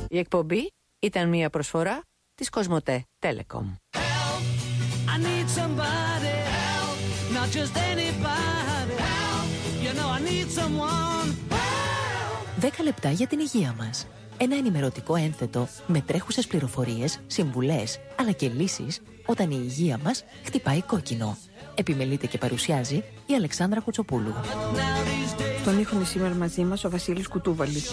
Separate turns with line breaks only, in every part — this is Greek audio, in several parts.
Η εκπομπή ήταν μια προσφορά της Κοσμοτέ Telecom.
10 λεπτά για την υγεία μας. Ένα ενημερωτικό ένθετο με τρέχουσες πληροφορίες, συμβουλές, αλλά και λύσεις όταν η υγεία μας χτυπάει κόκκινο. Επιμελείται και παρουσιάζει η Αλεξάνδρα Κουτσοπούλου.
Στον ήχο είναι σήμερα μαζί μας ο Βασίλης Κουτούβαλης.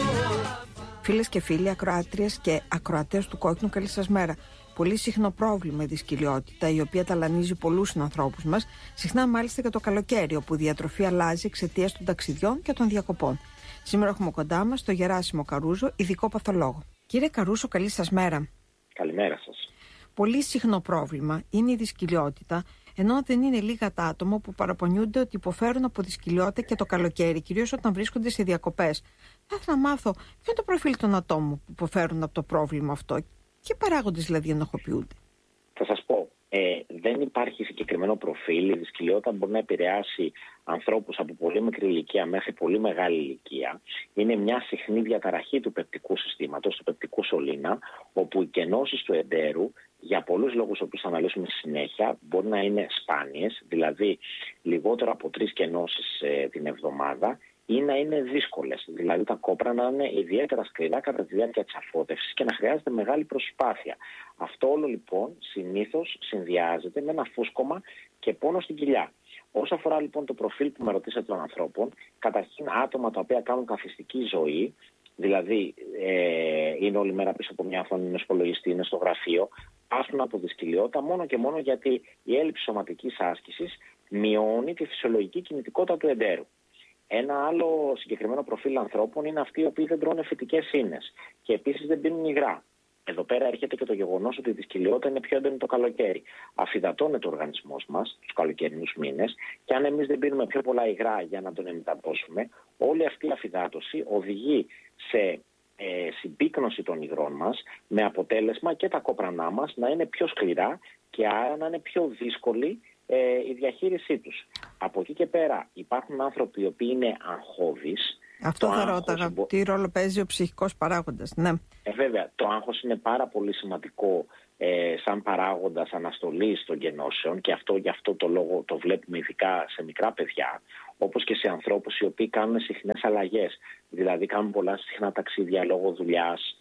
Φίλες και φίλοι, ακροάτριες και ακροατές του Κόκκινου, καλή σας μέρα. Πολύ συχνό πρόβλημα η δυσκολιότητα, η οποία ταλανίζει πολλούς συνανθρώπους μας, συχνά μάλιστα και το καλοκαίρι, όπου η διατροφή αλλάζει εξαιτίας των ταξιδιών και των διακοπών. Σήμερα έχουμε κοντά μας τον Γεράσιμο Καρούζο, ειδικό παθολόγο. Κύριε Καρούσο, καλή σας μέρα.
Καλημέρα σας.
Πολύ συχνό πρόβλημα είναι η δυσκολιότητα, ενώ δεν είναι λίγα τα άτομα που παραπονιούνται ότι υποφέρουν από δυσκολιότητα και το καλοκαίρι, κυρίως όταν βρίσκονται σε διακοπές. Θα ήθελα να μάθω ποιο είναι το προφίλ των ατόμων που υποφέρουν από το πρόβλημα αυτό, και παράγοντες δηλαδή ενοχοποιούνται.
Θα σας πω, δεν υπάρχει συγκεκριμένο προφίλ. Η δυσκολιότητα μπορεί να επηρεάσει ανθρώπους από πολύ μικρή ηλικία μέχρι πολύ μεγάλη ηλικία. Είναι μια συχνή διαταραχή του πεπτικού συστήματος, του πεπτικού σωλήνα, όπου οι κενώσεις του εντέρου, για πολλούς λόγους που θα αναλύσουμε στη συνέχεια, μπορεί να είναι σπάνιες, δηλαδή λιγότερο από 3 κενώσεις την εβδομάδα, ή να είναι δύσκολες, δηλαδή τα κόπρα να είναι ιδιαίτερα σκληρά κατά τη διάρκεια της αφώτευσης και να χρειάζεται μεγάλη προσπάθεια. Αυτό όλο λοιπόν συνήθως συνδυάζεται με ένα φούσκωμα και πόνο στην κοιλιά. Όσο αφορά λοιπόν το προφίλ που με ρωτήσατε των ανθρώπων, καταρχήν άτομα τα οποία κάνουν καθιστική ζωή, δηλαδή είναι όλη μέρα πίσω από μια οθόνη, είναι στο υπολογιστή, είναι στο γραφείο, πάσχουν από δυσκολιότητα μόνο και μόνο γιατί η έλλειψη σωματικής άσκησης μειώνει τη φυσιολογική κινητικότητα του εντέρου. Ένα άλλο συγκεκριμένο προφίλ ανθρώπων είναι αυτοί οι οποίοι δεν τρώνε φυτικές ίνες και επίσης δεν πίνουν υγρά. Εδώ πέρα έρχεται και το γεγονός ότι η δυσκολιότητα είναι πιο έντονη το καλοκαίρι. Αφυδατώνεται ο οργανισμός μας τους καλοκαιρινούς μήνες και αν εμείς δεν πίνουμε πιο πολλά υγρά για να τον εμεταπόσουμε, όλη αυτή η αφυδάτωση οδηγεί σε συμπίκνωση των υγρών μας, με αποτέλεσμα και τα κόπρανά μας να είναι πιο σκληρά και άρα να είναι πιο δύσκολη η διαχείρισή τους. Από εκεί και πέρα υπάρχουν άνθρωποι οι οποίοι είναι αγχώδεις.
Αυτό θα ρώταγα. Τι ρόλο παίζει ο ψυχικός παράγοντας? Ναι.
Βέβαια, το άγχος είναι πάρα πολύ σημαντικό σαν παράγοντας αναστολής των γενώσεων και γι' αυτό το λόγο το βλέπουμε ειδικά σε μικρά παιδιά, όπως και σε ανθρώπους οι οποίοι κάνουν συχνές αλλαγές. Δηλαδή κάνουν πολλά συχνά ταξίδια λόγω δουλειάς,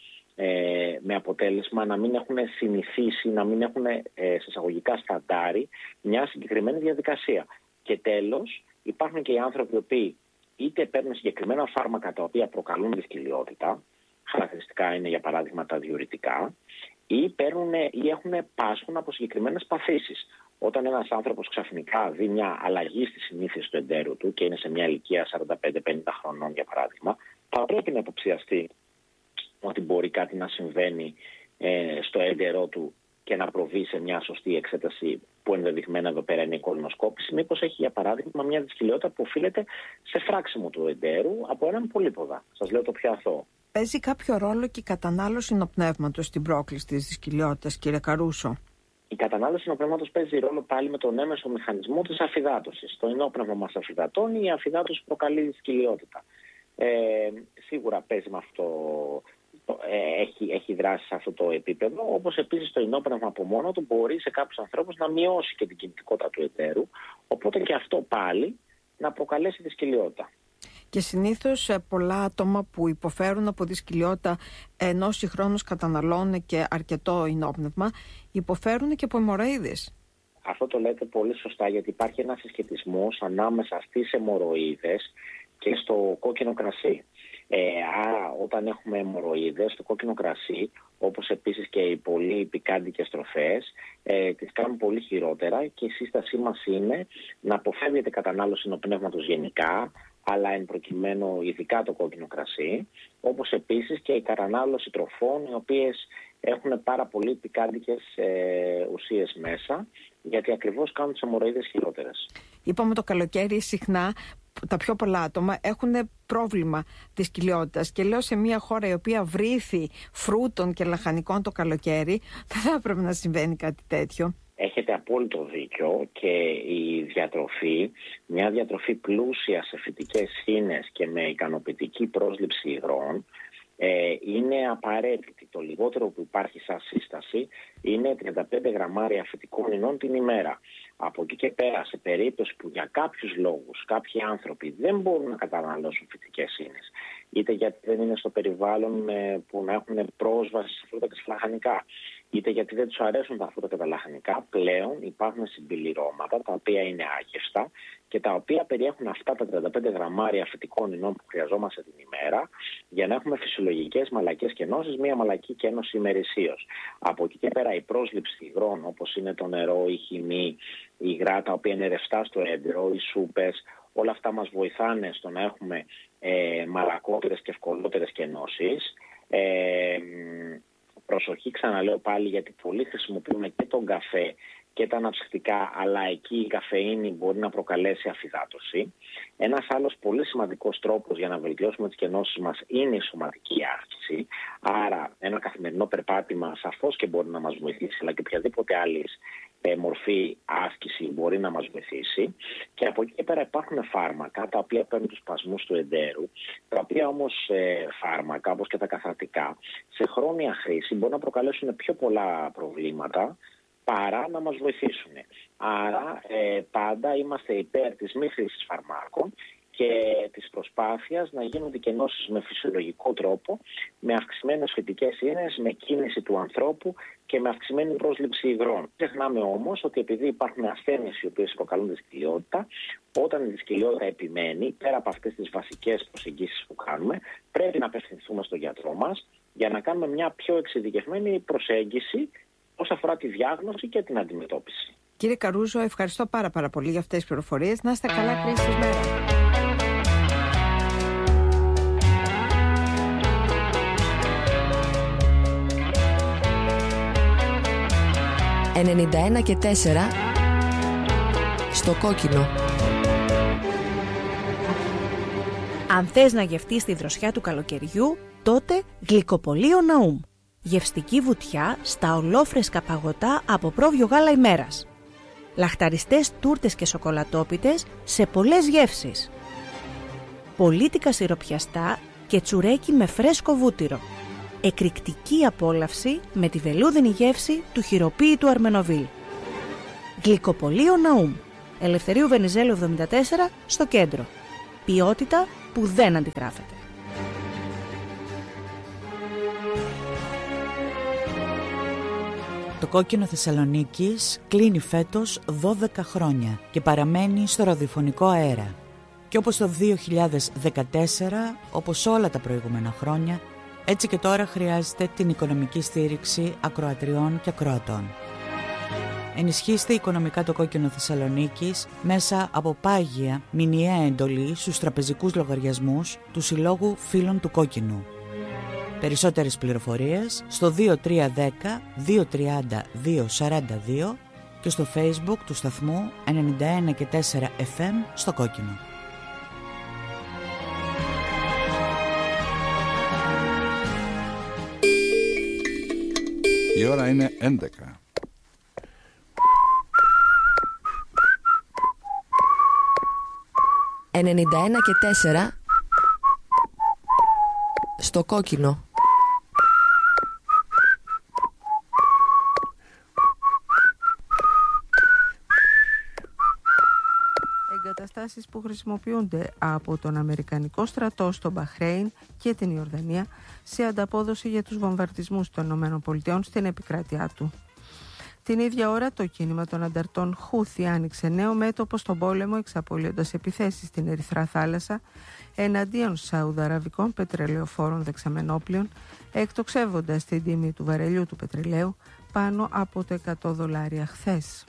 με αποτέλεσμα να μην έχουν συνηθίσει, να μην έχουν σε εισαγωγικά σταντάρει μια συγκεκριμένη διαδικασία. Και τέλος, υπάρχουν και οι άνθρωποι οι οποίοι είτε παίρνουν συγκεκριμένα φάρμακα τα οποία προκαλούν δυσκολιότητα, χαρακτηριστικά είναι για παράδειγμα τα διουρητικά, ή πάσχουν από συγκεκριμένες παθήσεις. Όταν ένας άνθρωπος ξαφνικά δει μια αλλαγή στη συνήθειες του εντέρου του και είναι σε μια ηλικία 45-50 χρονών για παράδειγμα, θα πρέπει να υποψιαστεί ότι μπορεί κάτι να συμβαίνει στο έντερό του και να προβεί σε μια σωστή εξέταση που ενδεδειγμένα εδώ πέρα είναι η κολονοσκόπηση, μήπως έχει για παράδειγμα μια δυσκολιότητα που οφείλεται σε φράξιμο του εντέρου από έναν πολύποδα. Σας λέω το πιο αθώο.
Παίζει κάποιο ρόλο και η κατανάλωση νοπνεύματος στην πρόκληση της δυσκολιότητας, κύριε Καρούσο?
Η κατανάλωση νοπνεύματος παίζει ρόλο πάλι με τον έμεσο μηχανισμό της αφυδάτωσης. Το ενόπνευμα μας αφυδατώνει, η αφυδάτωση προκαλεί δυσκολιότητα. Σίγουρα παίζει με αυτό. Έχει δράσει σε αυτό το επίπεδο, όπως επίσης το ενόπνευμα από μόνο του μπορεί σε κάποιους ανθρώπους να μειώσει και την κινητικότητα του εταίρου, οπότε και αυτό πάλι να προκαλέσει δυσκολιότητα.
Και συνήθως πολλά άτομα που υποφέρουν από δυσκολιότητα, ενώ συγχρόνως καταναλώνουν και αρκετό ενόπνευμα, υποφέρουν και από αιμορροίδες.
Αυτό το λέτε πολύ σωστά, γιατί υπάρχει ένας συσχετισμός ανάμεσα στις αιμορροίδες και στο κόκκινο κρασί. Άρα όταν έχουμε αιμορροίδες, το κόκκινο κρασί, όπως επίσης και οι πολύ πικάντικες τροφές, τις κάνουν πολύ χειρότερα και η σύστασή μας είναι να αποφεύγεται κατανάλωση νοπνεύματος γενικά, αλλά εν προκειμένου ειδικά το κόκκινο κρασί, όπως επίσης και η κατανάλωση τροφών οι οποίες έχουν πάρα πολύ πικάντικες ουσίες μέσα, γιατί ακριβώς κάνουν τις αιμορροίδες χειρότερες.
Είπαμε το καλοκαίρι συχνά τα πιο πολλά άτομα έχουν πρόβλημα της κοιλιότητας και λέω σε μια χώρα η οποία βρήθη φρούτων και λαχανικών το καλοκαίρι, δεν θα έπρεπε να συμβαίνει κάτι τέτοιο.
Έχετε απόλυτο δίκιο και η διατροφή, μια διατροφή πλούσια σε φυτικές ίνες και με ικανοποιητική πρόσληψη υγρών, είναι απαραίτητη. Το λιγότερο που υπάρχει σαν σύσταση είναι 35 γραμμάρια φυτικών ινών την ημέρα. Από εκεί και πέρα, σε περίπτωση που για κάποιους λόγους κάποιοι άνθρωποι δεν μπορούν να καταναλώσουν φυτικές ίνες, είτε γιατί δεν είναι στο περιβάλλον που να έχουν πρόσβαση σε φρούτα και σε λαχανικά, είτε γιατί δεν τους αρέσουν τα φρούτα και τα λαχανικά, πλέον υπάρχουν συμπληρώματα τα οποία είναι άγευστα και τα οποία περιέχουν αυτά τα 35 γραμμάρια φυτικών ινών που χρειαζόμαστε την ημέρα για να έχουμε φυσιολογικές μαλακές κενώσεις, μία μαλακή κένωση ημερησίως. Από εκεί και πέρα η πρόσληψη υγρών, όπως είναι το νερό, η χυμή, η υγρά τα οποία είναι ρευστά στο έντερο, οι σούπες, όλα αυτά μας βοηθάνε στο να έχουμε μαλακότερες και ευκολότερες κενώσεις. Προσοχή, ξαναλέω πάλι, γιατί πολλοί χρησιμοποιούν και τον καφέ και τα αναψυκτικά, αλλά εκεί η καφεΐνη μπορεί να προκαλέσει αφυδάτωση. Ένας άλλος πολύ σημαντικός τρόπος για να βελτιώσουμε τις κενώσεις μας είναι η σωματική άσκηση. Άρα ένα καθημερινό περπάτημα σαφώς και μπορεί να μας βοηθήσει, αλλά και οποιαδήποτε άλλη μορφή άσκηση μπορεί να μας βοηθήσει. Και από εκεί και πέρα υπάρχουν φάρμακα τα οποία παίρνουν τους σπασμούς του εντέρου, τα οποία όμως φάρμακα, όπως και τα καθαρτικά, σε χρόνια χρήση μπορεί να προκαλέσουν πιο πολλά προβλήματα παρά να μας βοηθήσουν. Άρα πάντα είμαστε υπέρ της μη χρήσης φαρμάκων και της προσπάθειας να γίνονται κενώσεις με φυσιολογικό τρόπο, με αυξημένες φυτικές ίνες, με κίνηση του ανθρώπου και με αυξημένη πρόσληψη υγρών. Ξεχνάμε όμως ότι επειδή υπάρχουν ασθένειες οι οποίες προκαλούν δυσκολιότητα, όταν η δυσκολιότητα επιμένει, πέρα από αυτές τις βασικές προσεγγίσεις που κάνουμε, πρέπει να απευθυνθούμε στον γιατρό μας για να κάνουμε μια πιο εξειδικευμένη προσέγγιση όσον αφορά τη διάγνωση και την αντιμετώπιση.
Κύριε Καρούζο, ευχαριστώ πάρα πολύ για αυτές τις πληροφορίες. Να είστε καλά, χρήσιμες μέρες.
«91 και 4» στο κόκκινο.
Αν θες να γευτείς τη δροσιά του καλοκαιριού, τότε Γλυκοπωλείο Ναούμ. Γευστική βουτιά στα ολόφρεσκα παγωτά από πρόβιο γάλα ημέρας. Λαχταριστές τούρτες και σοκολατόπιτες σε πολλές γεύσεις. Πολίτικα σιροπιαστά και τσουρέκι με φρέσκο βούτυρο. Εκρηκτική απόλαυση με τη βελούδινη γεύση του χειροποίητου Αρμενοβίλ. Γλυκοπωλείο Ναούμ. Ελευθερίου Βενιζέλου 74 στο κέντρο. Ποιότητα που δεν αντιγράφεται.
Το κόκκινο Θεσσαλονίκης κλείνει φέτος 12 χρόνια και παραμένει στο ραδιοφωνικό αέρα. Και όπως το 2014, όπως όλα τα προηγούμενα χρόνια, έτσι και τώρα χρειάζεται την οικονομική στήριξη ακροατριών και ακροατών. Ενισχύστε οικονομικά το κόκκινο Θεσσαλονίκης μέσα από πάγια μηνιαία εντολή στους τραπεζικούς λογαριασμούς του Συλλόγου Φίλων του Κόκκινου. Περισσότερες πληροφορίες στο 2310 230 242 και στο Facebook του σταθμού 91 και 4 FM στο κόκκινο.
Η ώρα είναι 11.
«91 και 4» στο κόκκινο.
Εγκαταστάσεις που χρησιμοποιούνται από τον Αμερικανικό στρατό στο Μπαχρέιν και την Ιορδανία σε ανταπόδοση για τους βομβαρδισμούς των ΗΠΑ στην επικράτειά του. Την ίδια ώρα το κίνημα των ανταρτών Χούθι άνοιξε νέο μέτωπο στον πόλεμο, εξαπολύοντας επιθέσεις στην Ερυθρά θάλασσα εναντίον σαουδαραβικών πετρελαιοφόρων δεξαμενόπλων, εκτοξεύοντας την τιμή του βαρελιού του πετρελαίου πάνω από το $100 χθες.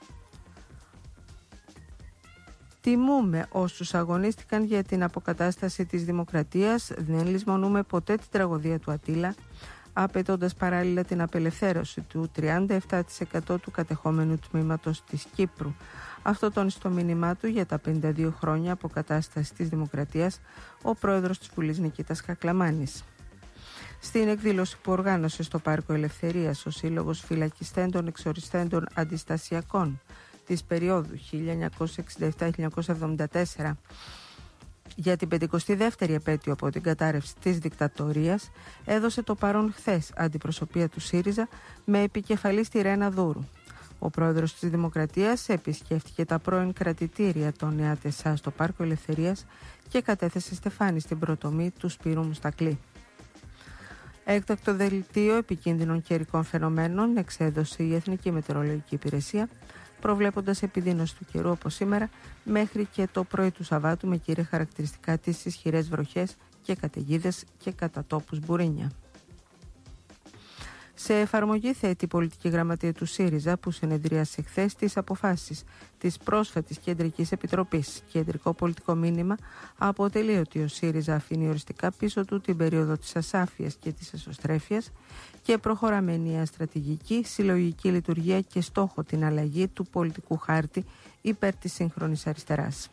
Τιμούμε όσους αγωνίστηκαν για την αποκατάσταση της δημοκρατίας, δεν λησμονούμε ποτέ την τραγωδία του Ατήλα, απαιτώντας παράλληλα την απελευθέρωση του 37% του κατεχόμενου τμήματος της Κύπρου. Αυτό τόνισε στο μήνυμά του για τα 52 χρόνια αποκατάσταση της δημοκρατίας ο πρόεδρος της Βουλής Νικήτας Κακλαμάνης. Στην εκδήλωση που οργάνωσε στο Πάρκο Ελευθερίας ο Σύλλογος Φυλακιστέντων Εξοριστέντων Αντιστασιακών της περίοδου 1967-1974 Για την 52η επέτειο από την κατάρρευση της δικτατορίας έδωσε το παρόν χθες αντιπροσωπεία του ΣΥΡΙΖΑ με επικεφαλή στη Ρένα Δούρου. Ο πρόεδρος της Δημοκρατίας επισκέφτηκε τα πρώην κρατητήρια των ΕΑΤΕΣΑ στο Πάρκο Ελευθερίας και κατέθεσε στεφάνι στην πρωτομή του Σπύρου Μουστακλή. Έκτακτο δελτίο επικίνδυνων καιρικών φαινομένων εξέδωσε η Εθνική Μετεωρολογική Υπηρεσία, προβλέποντας επιδείνωση του καιρού από σήμερα μέχρι και το πρωί του Σαββάτου, με κύρια χαρακτηριστικά τις ισχυρές βροχές και καταιγίδες και κατά τόπους μπουρίνια. Σε εφαρμογή θέτει η πολιτική γραμματεία του ΣΥΡΙΖΑ, που συνεδρίασε χθες, τις αποφάσεις της πρόσφατης Κεντρικής Επιτροπής. Κεντρικό πολιτικό μήνυμα αποτελεί ότι ο ΣΥΡΙΖΑ αφήνει οριστικά πίσω του την περίοδο της ασάφειας και της εσωστρέφειας και προχωρά με ενιαία στρατηγική, συλλογική λειτουργία και στόχο την αλλαγή του πολιτικού χάρτη υπέρ της σύγχρονης αριστεράς.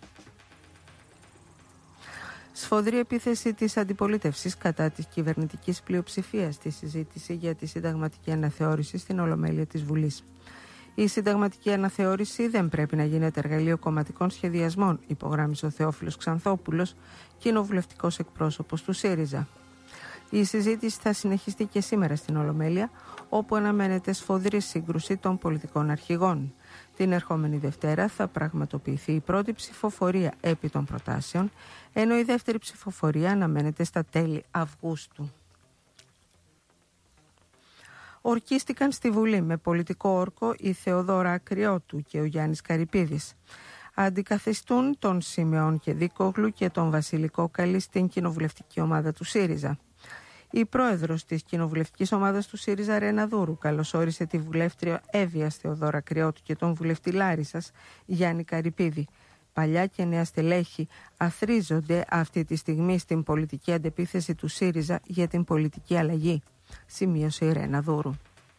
Σφοδρή επίθεση της αντιπολίτευσης κατά της κυβερνητικής πλειοψηφίας στη συζήτηση για τη συνταγματική αναθεώρηση στην Ολομέλεια της Βουλής. Η συνταγματική αναθεώρηση δεν πρέπει να γίνεται εργαλείο κομματικών σχεδιασμών, υπογράμμισε ο Θεόφιλος Ξανθόπουλος, κοινοβουλευτικός εκπρόσωπος του ΣΥΡΙΖΑ. Η συζήτηση θα συνεχιστεί και σήμερα στην Ολομέλεια, όπου αναμένεται σφοδρή σύγκρουση των πολιτικών αρχηγών. Την ερχόμενη Δευτέρα θα πραγματοποιηθεί η πρώτη ψηφοφορία επί των προτάσεων, ενώ η δεύτερη ψηφοφορία αναμένεται στα τέλη Αυγούστου. Ορκίστηκαν στη Βουλή με πολιτικό όρκο η Θεοδόρα Ακριώτου και ο Γιάννης Καρυπίδης. Αντικαθιστούν τον Σιμεών Κεδίκογλου και τον Βασίλη Κόκαλη στην κοινοβουλευτική ομάδα του ΣΥΡΙΖΑ. Η πρόεδρος της κοινοβουλευτικής ομάδας του ΣΥΡΙΖΑ, Ρένα Δούρου, καλωσόρισε τη βουλεύτρια Εύβοιας Θεοδόρα Κρυώτου και τον βουλευτή Λάρισσας, Γιάννη Καρυπίδη. Παλιά και νέα στελέχη αθρίζονται αυτή τη στιγμή στην πολιτική αντεπίθεση του ΣΥΡΙΖΑ για την πολιτική αλλαγή, σημείωσε η Ρένα Δούρου.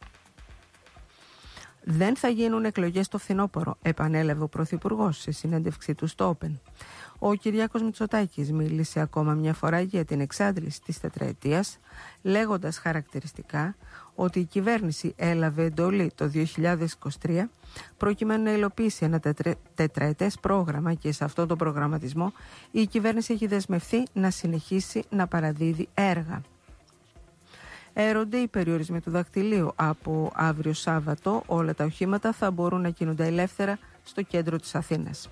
Δεν θα γίνουν εκλογές το φθινόπωρο, επανέλαβε ο Πρωθυπουργός σε συνέντευξή του στο Open. Ο Κυριάκος Μητσοτάκης μίλησε ακόμα μια φορά για την εξάντληση της τετραετίας, λέγοντας χαρακτηριστικά ότι η κυβέρνηση έλαβε εντολή το 2023 προκειμένου να υλοποιήσει ένα τετραετές πρόγραμμα και σε αυτόν τον προγραμματισμό η κυβέρνηση έχει δεσμευθεί να συνεχίσει να παραδίδει έργα. Έρονται οι περιορισμοί του δακτυλίου. Από αύριο Σάββατο όλα τα οχήματα θα μπορούν να κινούνται ελεύθερα στο κέντρο της Αθήνας.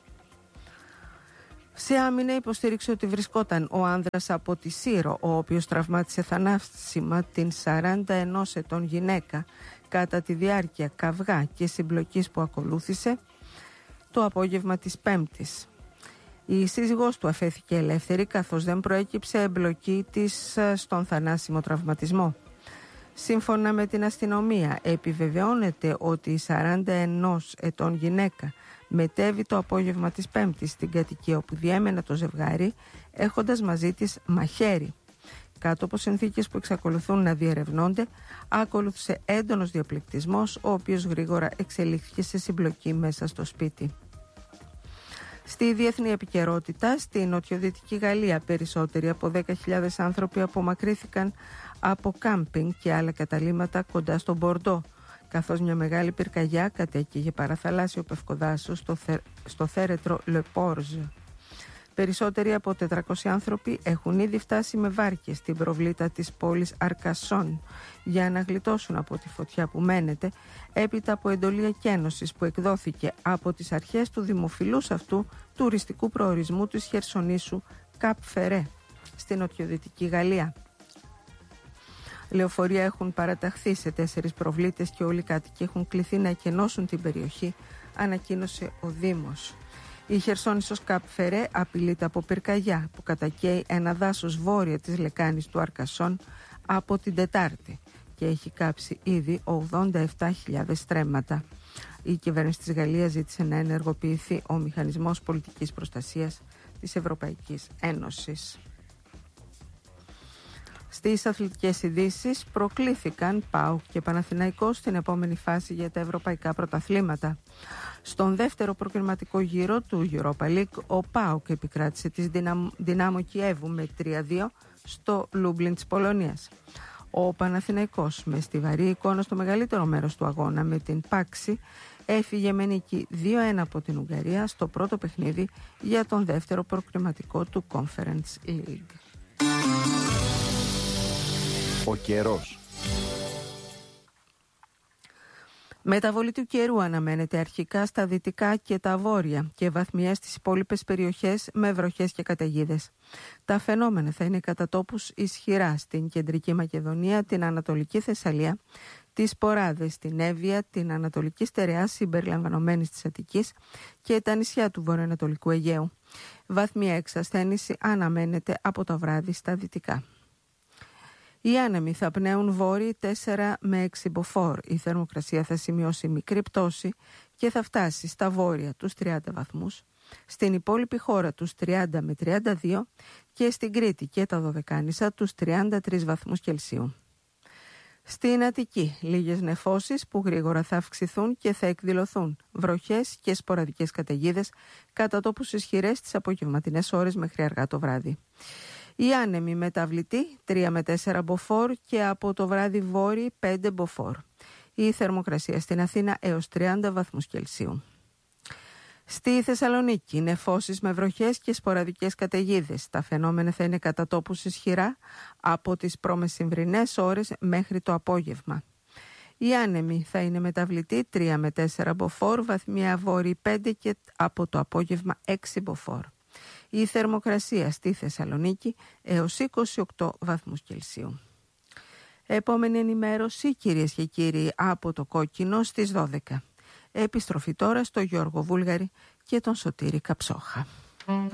Σε άμυνα υποστήριξε ότι βρισκόταν ο άνδρας από τη Σύρο, ο οποίος τραυμάτισε θανάσιμα την 41 ετών γυναίκα κατά τη διάρκεια καυγά και συμπλοκής που ακολούθησε το απόγευμα της Πέμπτης. Η σύζυγός του αφέθηκε ελεύθερη, καθώς δεν προέκυψε εμπλοκή της στον θανάσιμο τραυματισμό. Σύμφωνα με την αστυνομία, επιβεβαιώνεται ότι η 41 ετών γυναίκα μετέβη το απόγευμα της Πέμπτης στην κατοικία όπου διέμενε το ζευγάρι, έχοντας μαζί της μαχαίρι. Κάτω από συνθήκες που εξακολουθούν να διερευνώνται, ακολούθησε έντονος διαπληκτισμός, ο οποίος γρήγορα εξελίχθηκε σε συμπλοκή μέσα στο σπίτι. Στη διεθνή επικαιρότητα, στη νοτιοδυτική Γαλλία, περισσότεροι από 10.000 άνθρωποι απομακρύθηκαν από κάμπινγκ και άλλα καταλύματα κοντά στο Μπορντό, καθώς μια μεγάλη πυρκαγιά κατέκυγε παραθαλάσσιο πευκοδάσο στο θέρετρο Λεπόρζ. Περισσότεροι από 400 άνθρωποι έχουν ήδη φτάσει με βάρκες στην προβλήτα της πόλης Αρκασόν για να γλιτώσουν από τη φωτιά που μένεται, έπειτα από εντολή εκένωσης που εκδόθηκε από τις αρχές του δημοφιλούς αυτού τουριστικού προορισμού της Χερσονήσου Καπ Φερέ στην νοτιοδυτική Γαλλία. Λεωφορεία έχουν παραταχθεί σε 4 προβλήτες και όλοι οι κάτοικοι έχουν κληθεί να εκενώσουν την περιοχή, ανακοίνωσε ο Δήμος. Η Χερσόνησος Καπ Φερέ απειλείται από πυρκαγιά που κατακαίει ένα δάσος βόρεια της λεκάνης του Αρκασόν από την Τετάρτη και έχει κάψει ήδη 87.000 στρέμματα. Η κυβέρνηση της Γαλλίας ζήτησε να ενεργοποιηθεί ο Μηχανισμός Πολιτικής Προστασίας της Ευρωπαϊκής Ένωσης. Στις αθλητικές ειδήσεις, προκλήθηκαν ΠΑΟΚ και Παναθηναϊκός στην επόμενη φάση για τα ευρωπαϊκά πρωταθλήματα. Στον δεύτερο προκριματικό γύρο του Europa League, ο ΠΑΟΚ επικράτησε της Δυνάμο Κιέβου με 3-2 στο Λούμπλιν της Πολωνίας. Ο Παναθηναϊκός με στιβαρή εικόνα στο μεγαλύτερο μέρος του αγώνα με την Πάξη έφυγε με νίκη 2-1 από την Ουγγαρία στο πρώτο παιχνίδι για τον δεύτερο προκριματικό του Conference League.
Ο καιρός.
Μεταβολή του καιρού αναμένεται αρχικά στα δυτικά και τα βόρεια και βαθμιαία στις υπόλοιπες περιοχές με βροχές και καταιγίδες. Τα φαινόμενα θα είναι κατά τόπους ισχυρά στην κεντρική Μακεδονία, την Ανατολική Θεσσαλία, τις Ποράδες, την Εύβοια, την Ανατολική Στερεά συμπεριλαμβανομένης της Αττικής και τα νησιά του βορειοανατολικού Αιγαίου. Βαθμιαία εξασθένηση αναμένεται από το βράδυ στα δυτικά. Οι άνεμοι θα πνέουν βόρειοι 4 με 6 μποφόρ. Η θερμοκρασία θα σημειώσει μικρή πτώση και θα φτάσει στα βόρεια τους 30 βαθμούς, στην υπόλοιπη χώρα τους 30 με 32 και στην Κρήτη και τα Δωδεκάνησα τους 33 βαθμούς Κελσίου. Στην Αττική λίγες νεφώσεις που γρήγορα θα αυξηθούν και θα εκδηλωθούν βροχές και σποραδικές καταιγίδες κατά τόπους ισχυρές τις απογευματινές ώρες μέχρι αργά το βράδυ. Οι άνεμοι μεταβλητοί 3 με 4 μποφόρ και από το βράδυ βόρειοι 5 μποφόρ. Η θερμοκρασία στην Αθήνα έως 30 βαθμούς Κελσίου. Στη Θεσσαλονίκη νεφώσεις με βροχές και σποραδικές καταιγίδες. Τα φαινόμενα θα είναι κατά τόπους ισχυρά από τις προμεσημβρινές ώρες μέχρι το απόγευμα. Οι άνεμοι θα είναι μεταβλητοί 3 με 4 μποφόρ, βαθμιαία βόρειοι 5 και από το απόγευμα 6 μποφόρ. Η θερμοκρασία στη Θεσσαλονίκη έως 28 βαθμούς Κελσίου. Επόμενη ενημέρωση, κυρίες και κύριοι, από το Κόκκινο στις 12. Επιστροφή τώρα στο Γιώργο Βούλγαρη και τον Σωτήρη Καψόχα.